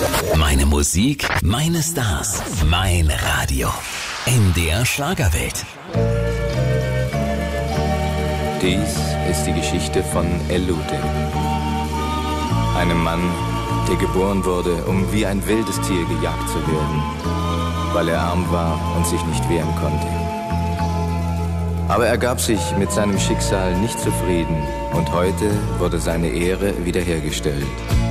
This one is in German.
Meine Musik, meine Stars, mein Radio. NDR Schlagerwelt. Dies ist die Geschichte von El-Lute, einem Mann, der geboren wurde, um wie ein wildes Tier gejagt zu werden, weil er arm war und sich nicht wehren konnte. Aber er gab sich mit seinem Schicksal nicht zufrieden und heute wurde seine Ehre wiederhergestellt.